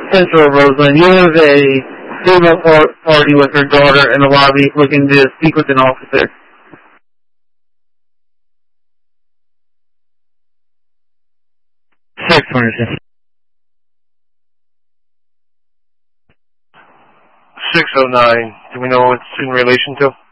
Central Roseland. You have a female party with her daughter in the lobby looking to speak with an officer. Sex furniture. 609. Do we know what it's in relation to?